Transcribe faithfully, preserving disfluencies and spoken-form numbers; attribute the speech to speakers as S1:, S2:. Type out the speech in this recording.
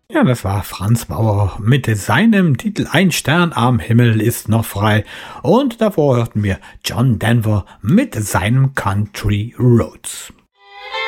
S1: Ja, das war Franz Bauer mit seinem Titel Ein Stern am Himmel ist noch frei. Und davor hörten wir John Denver mit seinem Country Roads.